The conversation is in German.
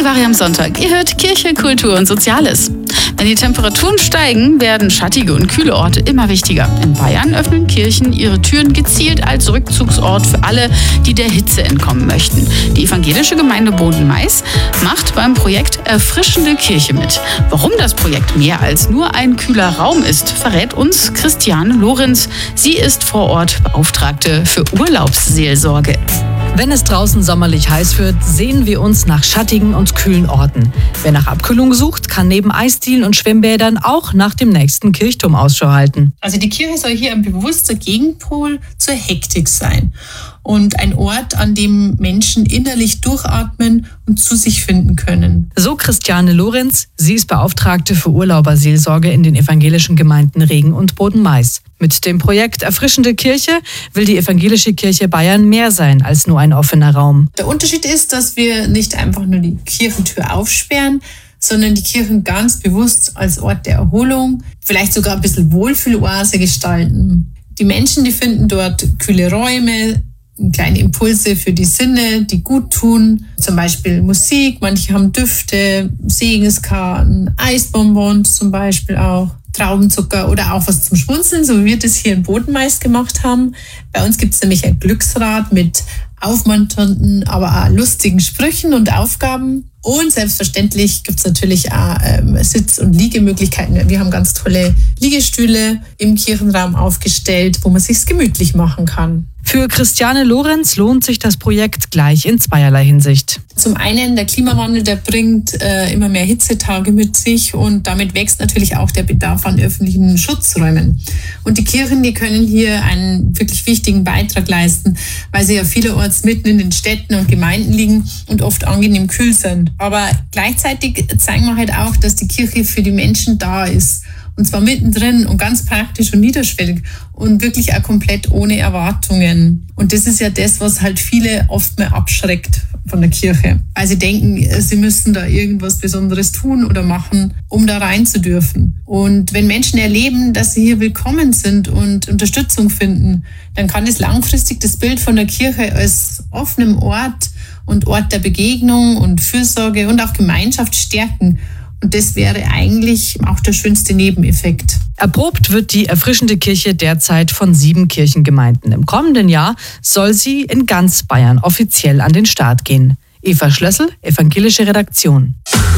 Charivari am Sonntag. Ihr hört Kirche, Kultur und Soziales. Wenn die Temperaturen steigen, werden schattige und kühle Orte immer wichtiger. In Bayern öffnen Kirchen ihre Türen gezielt als Rückzugsort für alle, die der Hitze entkommen möchten. Die evangelische Gemeinde Boden-Mais macht beim Projekt Erfrischende Kirche mit. Warum das Projekt mehr als nur ein kühler Raum ist, verrät uns Christiane Lorenz. Sie ist vor Ort Beauftragte für Urlaubsseelsorge. Wenn es draußen sommerlich heiß wird, sehen wir uns nach schattigen und kühlen Orten. Wer nach Abkühlung sucht, kann neben Eisdielen und Schwimmbädern auch nach dem nächsten Kirchturm Ausschau halten. Also die Kirche soll hier ein bewusster Gegenpol zur Hektik sein und ein Ort, an dem Menschen innerlich durchatmen und zu sich finden können. So Christiane Lorenz, sie ist Beauftragte für Urlauberseelsorge in den evangelischen Gemeinden Regen und Boden-Mais. Mit dem Projekt Erfrischende Kirche will die evangelische Kirche Bayern mehr sein als nur ein offener Raum. Der Unterschied ist, dass wir nicht einfach nur die Kirchentür aufsperren, sondern die Kirchen ganz bewusst als Ort der Erholung, vielleicht sogar ein bisschen Wohlfühloase gestalten. Die Menschen, die finden dort kühle Räume, kleine Impulse für die Sinne, die gut tun. Zum Beispiel Musik, manche haben Düfte, Segenskarten, Eisbonbons zum Beispiel auch, Traubenzucker oder auch was zum Schmunzeln, so wie wir das hier in Boden-Mais gemacht haben. Bei uns gibt es nämlich ein Glücksrad mit aufmunternden, aber auch lustigen Sprüchen und Aufgaben. Und selbstverständlich gibt es natürlich auch Sitz- und Liegemöglichkeiten. Wir haben ganz tolle Liegestühle im Kirchenraum aufgestellt, wo man es sich gemütlich machen kann. Für Christiane Lorenz lohnt sich das Projekt gleich in zweierlei Hinsicht. Zum einen, der Klimawandel, der bringt immer mehr Hitzetage mit sich und damit wächst natürlich auch der Bedarf an öffentlichen Schutzräumen. Und die Kirchen, die können hier einen wirklich wichtigen Beitrag leisten, weil sie ja vielerorts mitten in den Städten und Gemeinden liegen und oft angenehm kühl sind. Aber gleichzeitig zeigen wir halt auch, dass die Kirche für die Menschen da ist. Und zwar mittendrin und ganz praktisch und niederschwellig und wirklich auch komplett ohne Erwartungen. Und das ist ja das, was halt viele oft mal abschreckt von der Kirche. Weil sie denken, sie müssen da irgendwas Besonderes tun oder machen, um da rein zu dürfen. Und wenn Menschen erleben, dass sie hier willkommen sind und Unterstützung finden, dann kann es langfristig das Bild von der Kirche als offenem Ort und Ort der Begegnung und Fürsorge und auch Gemeinschaft stärken. Und das wäre eigentlich auch der schönste Nebeneffekt. Erprobt wird die Erfrischende Kirche derzeit von 7 Kirchengemeinden. Im kommenden Jahr soll sie in ganz Bayern offiziell an den Start gehen. Eva Schlössel, evangelische Redaktion.